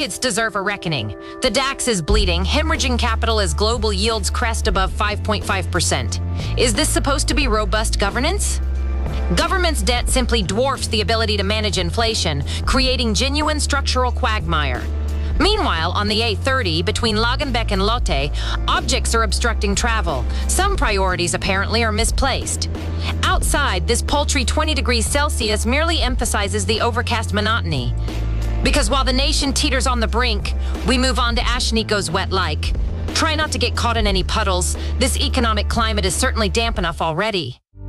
Markets deserve a reckoning. The DAX is bleeding, hemorrhaging capital as global yields crest above 5.5%. Is this supposed to be robust governance? Government's debt simply dwarfs the ability to manage inflation, creating genuine structural quagmire. Meanwhile, on the A30, between Lagenbeck and Lotte, objects are obstructing travel. Some priorities apparently are misplaced. Outside, this paltry 20 degrees Celsius merely emphasizes the overcast monotony. Because while the nation teeters on the brink, we move on to Ashniko's wet like. Try not to get caught in any puddles. This economic climate is certainly damp enough already.